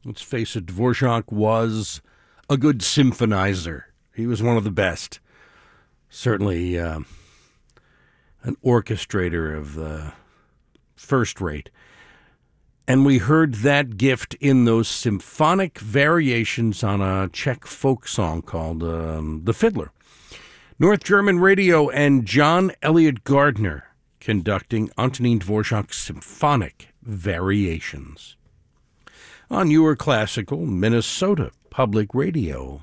Let's face it, Dvorak was a good symphonizer. He was one of the best. Certainly an orchestrator of the first rate. And we heard that gift in those symphonic variations on a Czech folk song called The Fiddler. North German Radio and John Elliott Gardner conducting Antonin Dvorak's symphonic variations on your classical Minnesota Public Radio.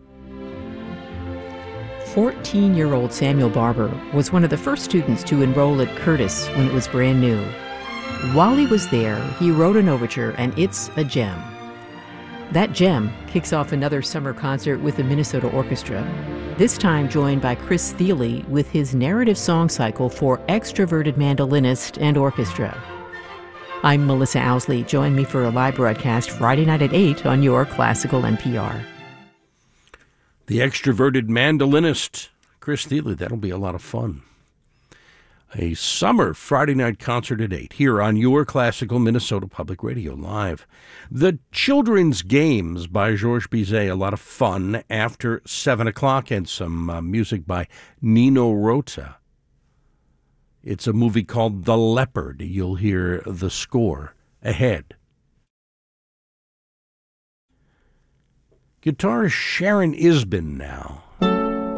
14-year-old Samuel Barber was one of the first students to enroll at Curtis when it was brand new. While he was there, he wrote an overture, and it's a gem. That gem kicks off another summer concert with the Minnesota Orchestra, this time joined by Chris Thile with his narrative song cycle for extroverted mandolinist and orchestra. I'm Melissa Owsley. Join me for a live broadcast Friday night at 8 on your classical NPR. The extroverted mandolinist, Chris Thile. That'll be a lot of fun. A summer Friday night concert at 8 here on your classical Minnesota Public Radio Live. The Children's Games by Georges Bizet, a lot of fun after 7 o'clock, and some music by Nino Rota. It's a movie called The Leopard. You'll hear the score ahead. Guitarist Sharon Isbin now.